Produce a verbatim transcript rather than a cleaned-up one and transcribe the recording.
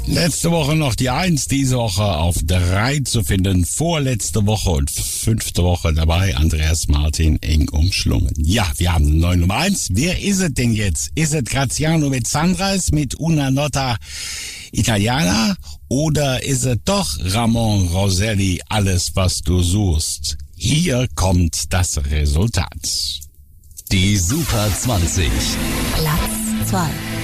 Letzte Woche noch die eins, diese Woche auf drei zu finden. Vorletzte Woche und fünfte Woche dabei Andreas Martin, eng umschlungen. Ja, wir haben eine neue Nummer eins. Wer ist es denn jetzt? Ist es Graziano mit Sunrise, mit Una Nota Italiana? Oder ist es doch Ramon Roselli, alles was du suchst? Hier kommt das Resultat. Die Super zwanzig. Platz zwei.